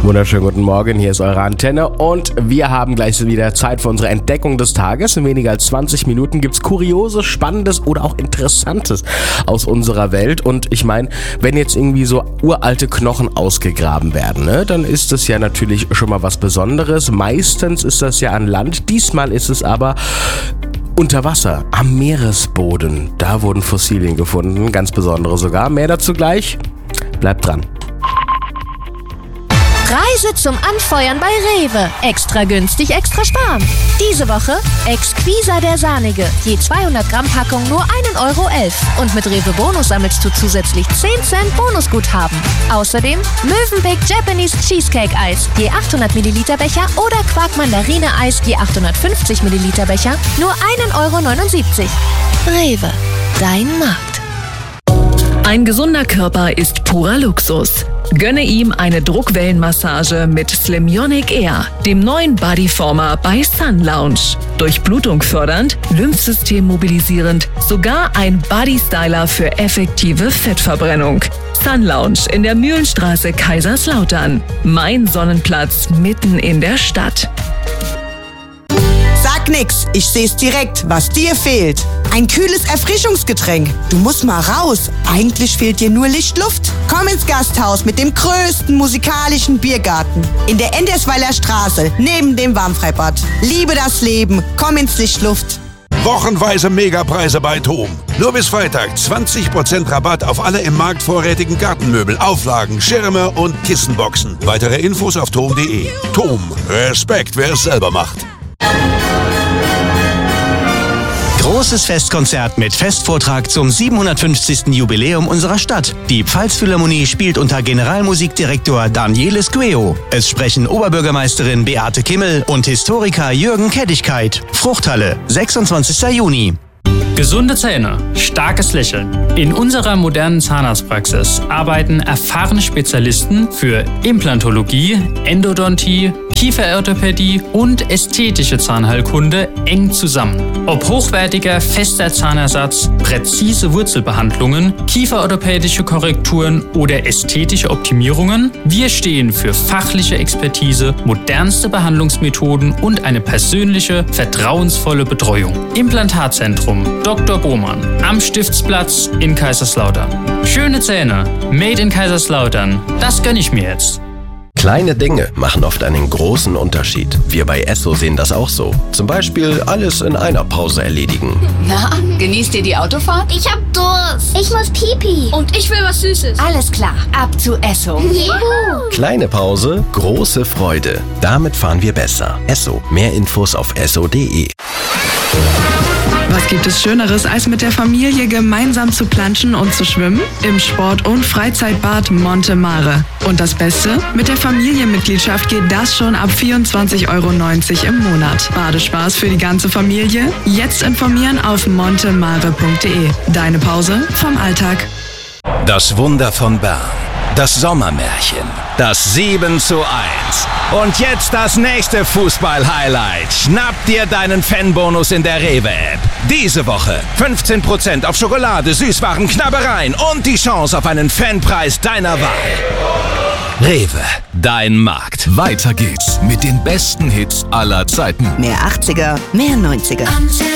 Wunderschönen guten Morgen, hier ist eure Antenne und wir haben gleich wieder Zeit für unsere Entdeckung des Tages. In weniger als 20 Minuten gibt's Kurioses, Spannendes oder auch Interessantes aus unserer Welt. Und ich meine, wenn jetzt irgendwie so uralte Knochen ausgegraben werden, ne, dann ist das ja natürlich schon mal was Besonderes. Meistens ist das ja an Land, diesmal ist es aber unter Wasser, am Meeresboden. Da wurden Fossilien gefunden, ganz besondere sogar. Mehr dazu gleich. Bleibt dran. Reise zum Anfeuern bei Rewe. Extra günstig, extra sparen. Diese Woche Exquisa der Sahnige. Je 200 Gramm Packung nur 1,11 €. Und mit Rewe Bonus sammelst du zusätzlich 10 Cent Bonusguthaben. Außerdem Mövenpick Japanese Cheesecake Eis. Je 800 Milliliter Becher oder Quark Mandarine Eis. Je 850 Milliliter Becher. Nur 1,79 €. Rewe. Dein Markt. Ein gesunder Körper ist purer Luxus. Gönne ihm eine Druckwellenmassage mit Slimyonic Air, dem neuen Bodyformer bei Sun Lounge. Durchblutung fördernd, Lymphsystem mobilisierend, sogar ein Bodystyler für effektive Fettverbrennung. Sun Lounge in der Mühlenstraße Kaiserslautern. Mein Sonnenplatz mitten in der Stadt. Sag nix, ich seh's direkt, was dir fehlt. Ein kühles Erfrischungsgetränk. Du musst mal raus. Eigentlich fehlt dir nur Lichtluft. Komm ins Gasthaus mit dem größten musikalischen Biergarten. In der Endersweiler Straße, neben dem Warmfreibad. Liebe das Leben, komm ins Lichtluft. Wochenweise Megapreise bei TOM. Nur bis Freitag 20% Rabatt auf alle im Markt vorrätigen Gartenmöbel, Auflagen, Schirme und Kissenboxen. Weitere Infos auf tom.de. TOM, Respekt, wer es selber macht. Großes Festkonzert mit Festvortrag zum 750. Jubiläum unserer Stadt. Die Pfalzphilharmonie spielt unter Generalmusikdirektor Daniele Squeo. Es sprechen Oberbürgermeisterin Beate Kimmel und Historiker Jürgen Kettigkeit. Fruchthalle, 26. Juni. Gesunde Zähne, starkes Lächeln. In unserer modernen Zahnarztpraxis arbeiten erfahrene Spezialisten für Implantologie, Endodontie, Kieferorthopädie und ästhetische Zahnheilkunde eng zusammen. Ob hochwertiger, fester Zahnersatz, präzise Wurzelbehandlungen, kieferorthopädische Korrekturen oder ästhetische Optimierungen, wir stehen für fachliche Expertise, modernste Behandlungsmethoden und eine persönliche, vertrauensvolle Betreuung. Implantatzentrum Dr. Bohmann am Stiftsplatz in Kaiserslautern. Schöne Zähne, made in Kaiserslautern. Das gönne ich mir jetzt. Kleine Dinge machen oft einen großen Unterschied. Wir bei Esso sehen das auch so. Zum Beispiel alles in einer Pause erledigen. Na, genießt ihr die Autofahrt? Ich hab Durst. Ich muss Pipi. Und ich will was Süßes. Alles klar, ab zu Esso. Juhu. Kleine Pause, große Freude. Damit fahren wir besser. Esso. Mehr Infos auf esso.de. Was gibt es Schöneres, als mit der Familie gemeinsam zu planschen und zu schwimmen? Im Sport- und Freizeitbad Monte Mare. Und das Beste? Mit der Familienmitgliedschaft geht das schon ab 24,90 € im Monat. Badespaß für die ganze Familie? Jetzt informieren auf montemare.de. Deine Pause vom Alltag. Das Wunder von Bern. Das Sommermärchen. Das 7:1. Und jetzt das nächste Fußball-Highlight. Schnapp dir deinen Fanbonus in der Rewe-App. Diese Woche 15% auf Schokolade, Süßwaren, Knabbereien und die Chance auf einen Fanpreis deiner Wahl. Rewe, dein Markt. Weiter geht's mit den besten Hits aller Zeiten. Mehr 80er, mehr 90er.